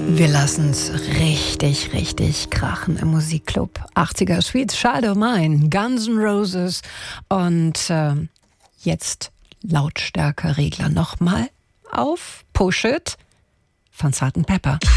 Wir lassen's richtig, richtig krachen im Musikclub. 80er Sweet Child of Mine, Guns N' Roses und jetzt Lautstärkeregler nochmal auf Push It von Sgt. Pepper.